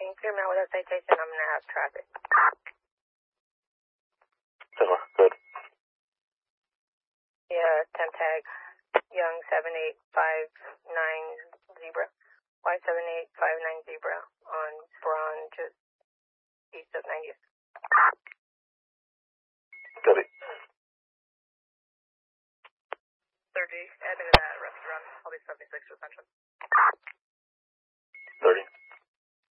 Can you clear me out with a citation? I'm going to have traffic. Good. Yeah, temp tag, Young 78590 Zebra. Y7859 Zebra on Braun, just east of 90th. Copy. 30, admin to that restaurant. I'll be 76 to Central.